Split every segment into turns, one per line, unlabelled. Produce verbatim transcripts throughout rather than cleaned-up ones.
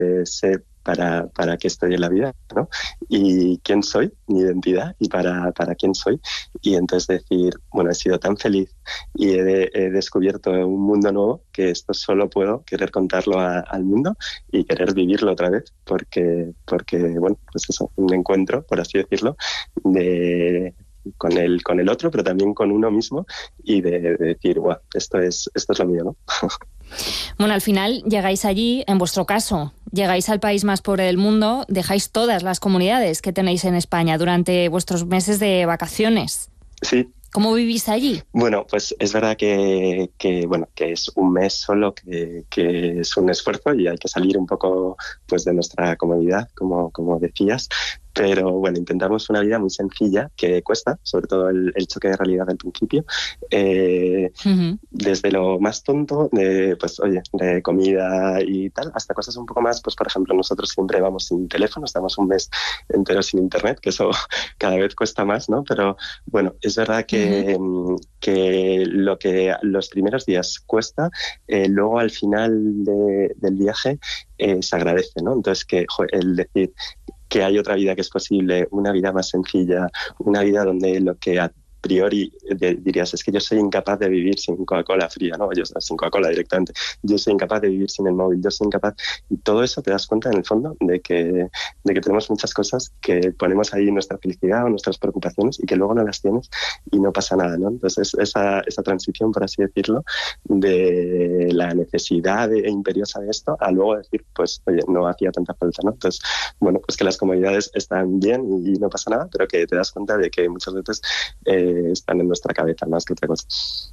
entonces sé para, para qué estoy en la vida, ¿no? Y quién soy, mi identidad, y para, para quién soy. Y entonces decir, bueno, he sido tan feliz y he, de, he descubierto un mundo nuevo que esto solo puedo querer contarlo a, al mundo y querer vivirlo otra vez, porque, porque, bueno, pues eso, un encuentro, por así decirlo, de... con el, con el otro, pero también con uno mismo, y de, de decir, guau, esto es, esto es lo mío, ¿no?
Bueno, al final llegáis allí, en vuestro caso, llegáis al país más pobre del mundo, dejáis todas las comunidades que tenéis en España durante vuestros meses de vacaciones.
Sí.
¿Cómo vivís allí?
Bueno, pues es verdad que, que, bueno, que es un mes solo, que, que es un esfuerzo y hay que salir un poco pues, de nuestra comodidad, como, como decías. Pero bueno, intentamos una vida muy sencilla, que cuesta, sobre todo el, el choque de realidad al principio. Eh, uh-huh. Desde lo más tonto, de, pues oye, de comida y tal, hasta cosas un poco más, pues por ejemplo, nosotros siempre vamos sin teléfono, estamos un mes entero sin internet, que eso cada vez cuesta más, ¿no? Pero bueno, es verdad que, uh-huh. que lo que los primeros días cuesta, eh, luego al final de, del viaje eh, se agradece, ¿no? Entonces, que joder, el decir que hay otra vida que es posible, una vida más sencilla, una vida donde lo que a priori de, dirías, es que yo soy incapaz de vivir sin Coca-Cola fría, ¿no? Yo sin Coca-Cola directamente. Yo soy incapaz de vivir sin el móvil, yo soy incapaz. Y todo eso te das cuenta en el fondo de que, de que tenemos muchas cosas que ponemos ahí nuestra felicidad o nuestras preocupaciones y que luego no las tienes y no pasa nada, ¿no? Entonces esa, esa transición, por así decirlo, de la necesidad de, imperiosa de esto a luego decir, pues, oye, no hacía tanta falta, ¿no? Entonces, bueno, pues que las comodidades están bien y no pasa nada, pero que te das cuenta de que muchas veces eh, están en nuestra cabeza más que otra cosa.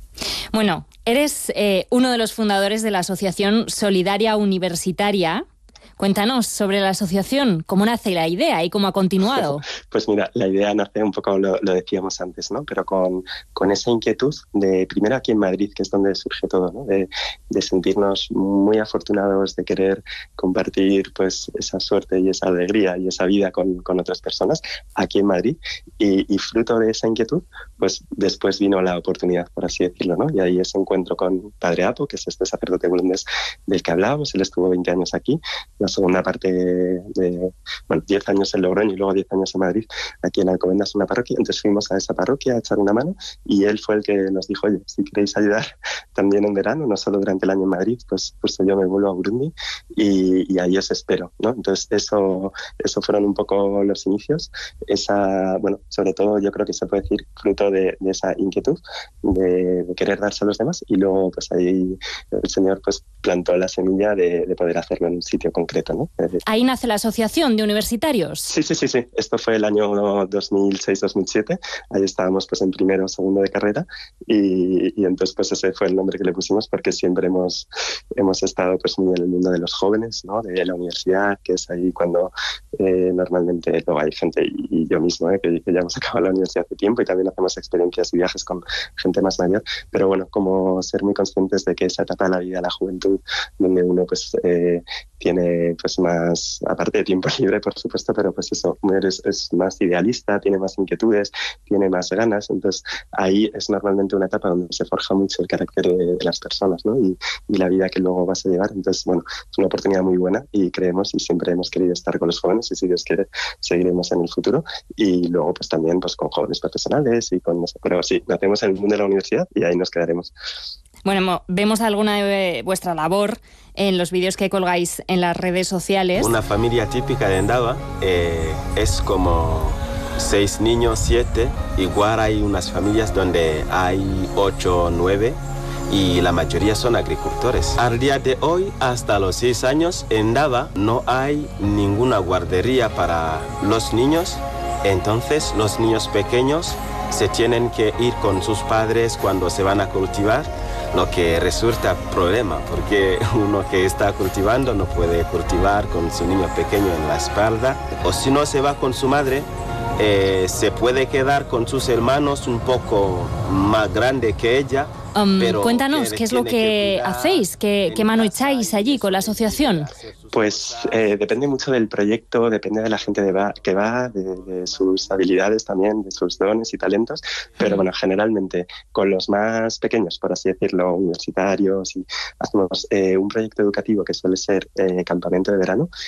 Bueno, eres eh, uno de los fundadores de la Asociación Solidaria Universitaria. Cuéntanos sobre la asociación, cómo nace la idea y cómo ha continuado.
Pues mira, la idea nace un poco, lo, lo decíamos antes, ¿no? Pero con, con esa inquietud de, primero aquí en Madrid, que es donde surge todo, ¿no? De, de sentirnos muy afortunados de querer compartir pues esa suerte y esa alegría y esa vida con, con otras personas aquí en Madrid. Y, y fruto de esa inquietud, pues después vino la oportunidad, por así decirlo, ¿no? Y ahí ese encuentro con Padre Apo, que es este sacerdote burundés del que hablábamos. Él estuvo veinte años aquí. La segunda parte de, bueno, diez años en Logroño y luego diez años en Madrid, aquí en Alcobendas, una parroquia. Entonces fuimos a esa parroquia a echar una mano y él fue el que nos dijo, oye, si queréis ayudar también en verano, no solo durante el año en Madrid, pues, pues yo me vuelvo a Burundi y, y ahí os espero, ¿no? Entonces eso, eso fueron un poco los inicios. Esa, bueno, sobre todo yo creo que se puede decir fruto de, de esa inquietud de, de querer darse a los demás y luego pues ahí el Señor pues plantó la semilla de, de poder hacerlo en un sitio concreto. ¿No?
Ahí nace la Asociación de Universitarios.
Sí, sí, sí, sí. Esto fue el año dos mil seis dos mil siete. Ahí estábamos pues en primero o segundo de carrera y, y entonces pues ese fue el nombre que le pusimos porque siempre hemos, hemos estado pues muy en el mundo de los jóvenes, ¿no? De la universidad, que es ahí cuando eh, normalmente luego hay gente y, y yo mismo, ¿eh? que, que ya hemos acabado la universidad hace tiempo y también hacemos experiencias y viajes con gente más mayor, pero bueno, como ser muy conscientes de que esa etapa de la vida, la juventud, donde uno pues eh, tiene pues más, aparte de tiempo libre por supuesto, pero pues eso, es, es más idealista, tiene más inquietudes, tiene más ganas, entonces ahí es normalmente una etapa donde se forja mucho el carácter de, de las personas, ¿no? y, y la vida que luego vas a llevar. Entonces bueno, es una oportunidad muy buena y creemos y siempre hemos querido estar con los jóvenes y si Dios quiere seguiremos en el futuro y luego pues también pues con jóvenes profesionales y con, pero sí, nacemos en el mundo de la universidad y ahí nos quedaremos.
Bueno, vemos alguna de vuestra labor en los vídeos que colgáis en las redes sociales.
Una familia típica de Ndaba eh, es como seis niños, siete. Igual hay unas familias donde hay ocho o nueve y la mayoría son agricultores. Al día de hoy, hasta los seis años, en Ndaba no hay ninguna guardería para los niños. Entonces, los niños pequeños se tienen que ir con sus padres cuando se van a cultivar, lo que resulta problema, porque uno que está cultivando no puede cultivar con su niño pequeño en la espalda, o si no se va con su madre, eh, se puede quedar con sus hermanos un poco más grande que ella.
Um, cuéntanos, ¿qué es lo que, que hacéis? ¿Qué, ¿Qué mano echáis allí con la asociación?
Pues eh, depende mucho del proyecto, depende de la gente de va, que va, de, de sus habilidades también, de sus dones y talentos, pero bueno, generalmente con los más pequeños, por así decirlo, universitarios, y hacemos eh, un proyecto educativo que suele ser eh, campamento de verano,